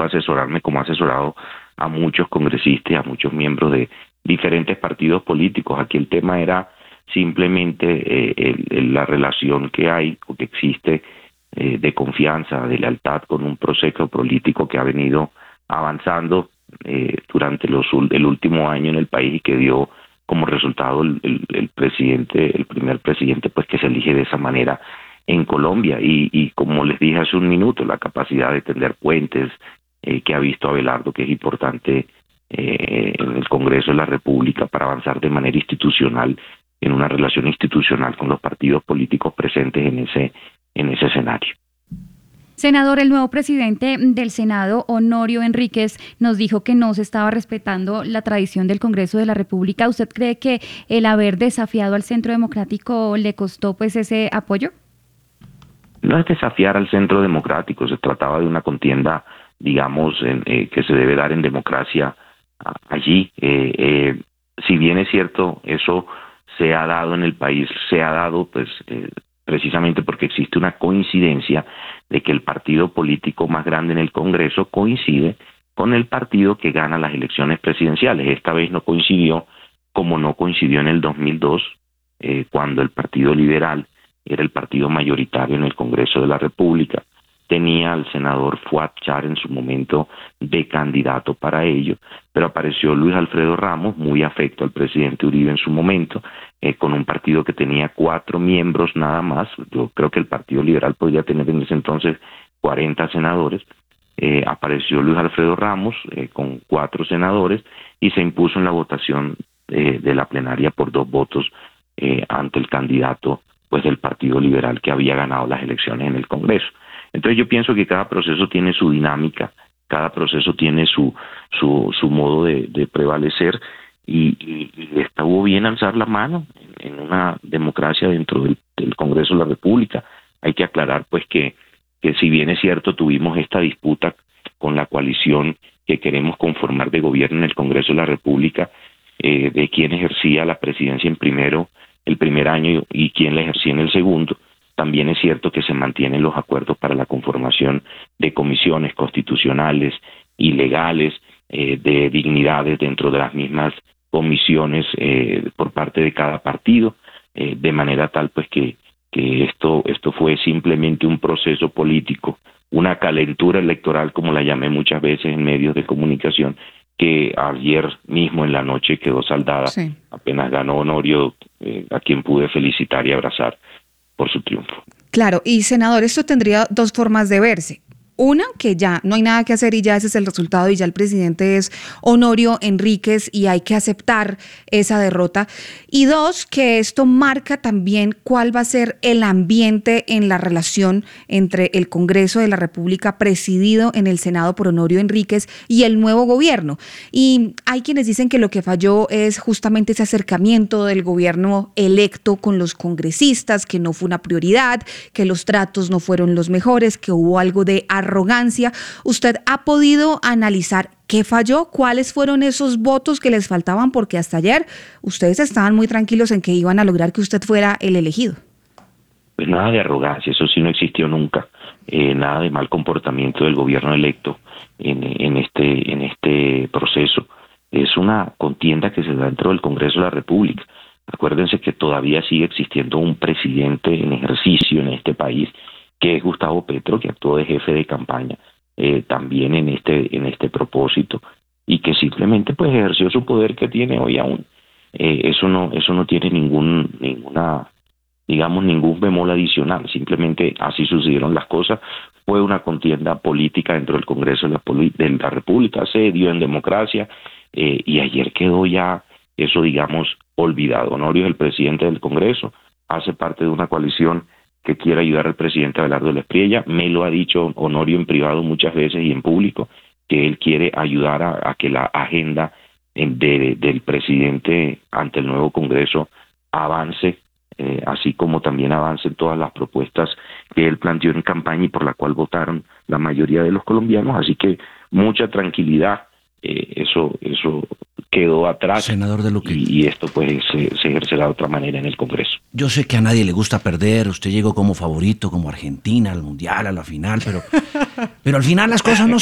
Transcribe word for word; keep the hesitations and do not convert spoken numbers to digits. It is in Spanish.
fue asesorarme como ha asesorado a muchos congresistas y a muchos miembros de diferentes partidos políticos. Aquí el tema era simplemente eh, el, el, la relación que hay o que existe eh, de confianza, de lealtad con un proceso político que ha venido avanzando eh, durante los, el último año en el país y que dio como resultado el, el, el presidente, el primer presidente pues que se elige de esa manera en Colombia. Y, y como les dije hace un minuto, la capacidad de tender puentes eh, que ha visto Abelardo, que es importante eh, en el Congreso de la República para avanzar de manera institucional, en una relación institucional con los partidos políticos presentes en ese, en ese escenario. Senador, el nuevo presidente del Senado, Honorio Enríquez, nos dijo que no se estaba respetando la tradición del Congreso de la República. ¿Usted cree que el haber desafiado al Centro Democrático le costó pues ese apoyo? No es desafiar al Centro Democrático, se trataba de una contienda, digamos, en, eh, que se debe dar en democracia a, allí. Eh, eh, si bien es cierto, eso se ha dado en el país, se ha dado pues eh, precisamente porque existe una coincidencia de que el partido político más grande en el Congreso coincide con el partido que gana las elecciones presidenciales. Esta vez no coincidió, como no coincidió en el dos mil dos, eh, cuando el Partido Liberal era el partido mayoritario en el Congreso de la República. Tenía al senador Fuad Char en su momento de candidato para ello, pero apareció Luis Alfredo Ramos, muy afecto al presidente Uribe en su momento, eh, con un partido que tenía cuatro miembros nada más. Yo creo que el Partido Liberal podría tener en ese entonces cuarenta senadores. Eh, apareció Luis Alfredo Ramos eh, con cuatro senadores y se impuso en la votación eh, de la plenaria por dos votos eh, ante el candidato pues del Partido Liberal que había ganado las elecciones en el Congreso. Entonces yo pienso que cada proceso tiene su dinámica, cada proceso tiene su su, su modo de, de prevalecer y, y, y estuvo bien alzar la mano en, en una democracia dentro del, del Congreso de la República. Hay que aclarar pues que, que si bien es cierto tuvimos esta disputa con la coalición que queremos conformar de gobierno en el Congreso de la República, eh, de quién ejercía la presidencia en primero el primer año y quién la ejercía en el segundo. También es cierto que se mantienen los acuerdos para la conformación de comisiones constitucionales y legales, eh, de dignidades dentro de las mismas comisiones eh, por parte de cada partido, eh, de manera tal pues que, que esto, esto fue simplemente un proceso político, una calentura electoral, como la llamé muchas veces en medios de comunicación, que ayer mismo en la noche quedó saldada. Sí. Apenas ganó Honorio, eh, a quien pude felicitar y abrazar por su triunfo. Claro, y senador, esto tendría dos formas de verse. Una, que ya no hay nada que hacer y ya ese es el resultado y ya el presidente es Honorio Enríquez y hay que aceptar esa derrota. Y dos, que esto marca también cuál va a ser el ambiente en la relación entre el Congreso de la República presidido en el Senado por Honorio Enríquez y el nuevo gobierno. Y hay quienes dicen que lo que falló es justamente ese acercamiento del gobierno electo con los congresistas, que no fue una prioridad, que los tratos no fueron los mejores, que hubo algo de arrogancia. ¿Usted ha podido analizar qué falló? ¿Cuáles fueron esos votos que les faltaban? Porque hasta ayer ustedes estaban muy tranquilos en que iban a lograr que usted fuera el elegido. Pues nada de arrogancia, eso sí no existió nunca. Eh, nada de mal comportamiento del gobierno electo en, en este en este proceso. Es una contienda que se da dentro del Congreso de la República. Acuérdense que todavía sigue existiendo un presidente en ejercicio en este país, que es Gustavo Petro, que actuó de jefe de campaña eh, también en este en este propósito y que simplemente pues ejerció su poder que tiene hoy aún. Eh, eso no eso no tiene ningún ninguna digamos ningún bemol adicional, simplemente así sucedieron las cosas. Fue una contienda política dentro del Congreso de la, de la República, se dio en democracia eh, y ayer quedó ya eso digamos olvidado. Honorio es el presidente del Congreso, hace parte de una coalición que quiere ayudar al presidente Abelardo Espriella. Me lo ha dicho Honorio en privado muchas veces y en público, que él quiere ayudar a, a que la agenda de, del presidente ante el nuevo Congreso avance, eh, así como también avancen todas las propuestas que él planteó en campaña y por la cual votaron la mayoría de los colombianos. Así que mucha tranquilidad, eh, eso eso quedó atrás. Senador de Luque. Y, y esto pues se, se ejercerá de otra manera en el Congreso. Yo sé que a nadie le gusta perder, usted llegó como favorito, como Argentina, al Mundial, a la final, pero, pero al final las cosas no